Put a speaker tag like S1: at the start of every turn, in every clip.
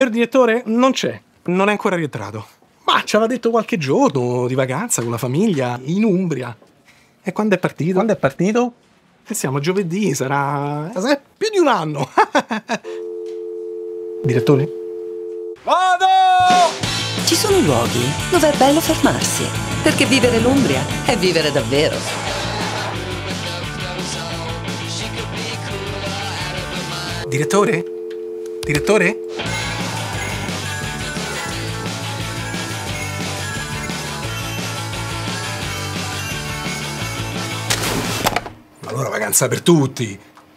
S1: direttore? Non c'è, non è ancora rientrato. Ma ci aveva detto qualche giorno di vacanza con la famiglia in Umbria. E quando è partito?
S2: Quando è partito?
S1: Siamo a giovedì, sarà più di un anno. Direttore?
S3: Vado! Ci sono luoghi dove è bello fermarsi, perché vivere l'Umbria è vivere davvero.
S1: Direttore? Direttore? Allora vacanza per tutti.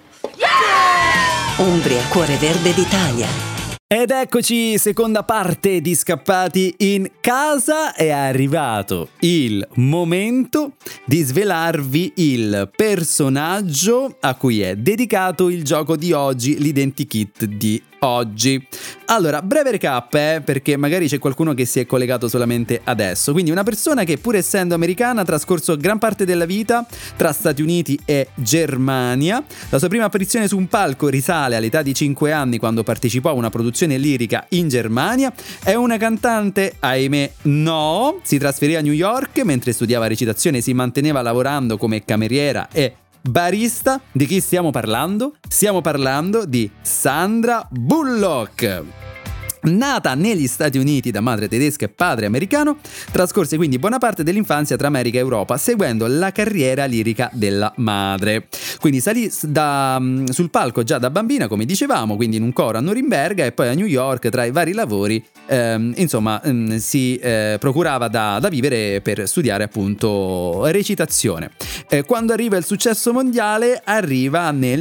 S3: Umbria, cuore verde d'Italia.
S2: Ed eccoci, seconda parte di Scappati in Casa. È arrivato il momento di svelarvi il personaggio a cui è dedicato il gioco di oggi, l'identikit di oggi. Allora, breve recap, perché magari c'è qualcuno che si è collegato solamente adesso. Quindi una persona che, pur essendo americana, ha trascorso gran parte della vita tra Stati Uniti e Germania. La sua prima apparizione su un palco risale all'età di 5 anni, quando partecipò a una produzione lirica in Germania. È una cantante? Ahimè no. Si trasferì a New York, mentre studiava recitazione si manteneva lavorando come cameriera e barista. Di chi stiamo parlando? Stiamo parlando di Sandra Bullock. Nata negli Stati Uniti da madre tedesca e padre americano, trascorse quindi buona parte dell'infanzia tra America e Europa, seguendo la carriera lirica della madre. Quindi salì sul palco già da bambina, come dicevamo, quindi in un coro a Norimberga e poi a New York tra i vari lavori. Si procurava da vivere per studiare appunto recitazione. Quando arriva il successo mondiale, arriva nel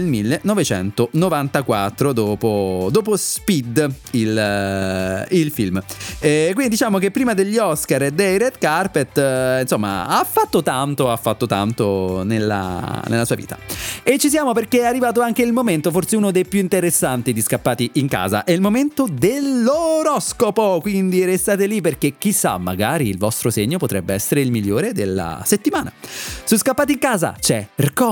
S2: 1994 dopo Speed, il film. Quindi diciamo che prima degli Oscar e dei Red Carpet, ha fatto tanto nella sua vita. E ci siamo perché è arrivato anche il momento, forse uno dei più interessanti di Scappati in Casa. È il momento dell'oroscopo, quindi restate lì perché chissà, magari il vostro segno potrebbe essere il migliore della settimana. Su Scappati in Casa c'è Rcon.